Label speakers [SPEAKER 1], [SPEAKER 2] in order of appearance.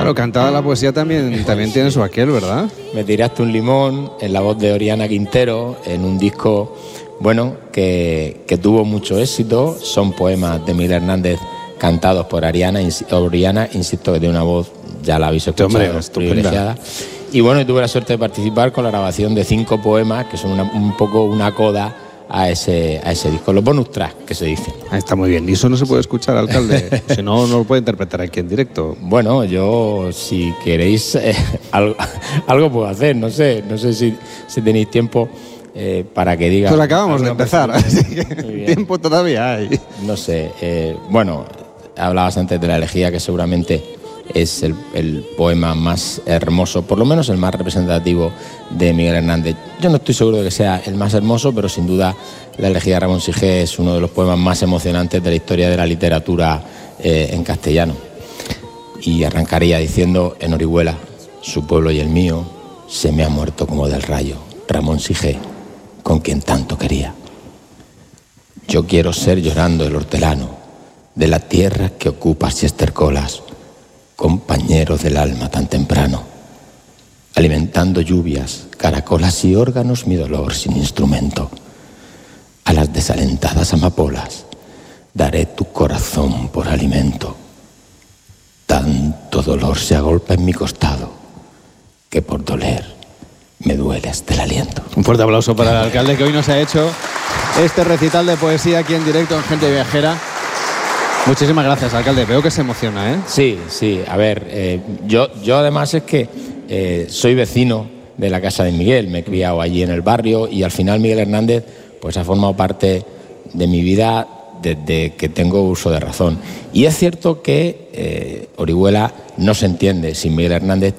[SPEAKER 1] Claro, cantada la poesía también tiene su aquel, ¿verdad?
[SPEAKER 2] Me tiraste un limón, en la voz de Oriana Quintero, en un disco, bueno, que tuvo mucho éxito. Son poemas de Miguel Hernández cantados por Oriana, insisto, que tiene una voz, ya la habéis escuchado, privilegiada. Y bueno, tuve la suerte de participar con la grabación de 5 poemas, que son un poco una coda a ese disco, los bonus tracks, que se dice.
[SPEAKER 1] Está muy bien. ¿Y eso no se puede escuchar, alcalde? Si no, no lo puede interpretar aquí en directo.
[SPEAKER 2] Bueno, yo, si queréis, algo puedo hacer. No sé si tenéis tiempo para que diga.
[SPEAKER 1] Pues acabamos de empezar, así que tiempo todavía hay.
[SPEAKER 2] No sé, bueno, hablabas antes de la elegía, que seguramente es el poema más hermoso, por lo menos el más representativo de Miguel Hernández. Yo no estoy seguro de que sea el más hermoso, pero sin duda la elegía de Ramón Sigé es uno de los poemas más emocionantes de la historia de la literatura en castellano. Y arrancaría diciendo: en Orihuela, su pueblo y el mío, se me ha muerto como del rayo Ramón Sigé, con quien tanto quería. Yo quiero ser llorando el hortelano de la tierra que ocupas y estercolas, compañero del alma tan temprano, alimentando lluvias, caracolas y órganos mi dolor sin instrumento. A las desalentadas amapolas daré tu corazón por alimento. Tanto dolor se agolpa en mi costado que por doler me duele hasta el aliento.
[SPEAKER 1] Un fuerte aplauso para el alcalde, que hoy nos ha hecho este recital de poesía aquí en directo en Gente Viajera. Muchísimas gracias, alcalde. Veo que se emociona, ¿eh?
[SPEAKER 2] Sí. A ver, yo además es que soy vecino de la casa de Miguel. Me he criado allí en el barrio y al final Miguel Hernández pues ha formado parte de mi vida desde que tengo uso de razón. Y es cierto que Orihuela no se entiende sin Miguel Hernández.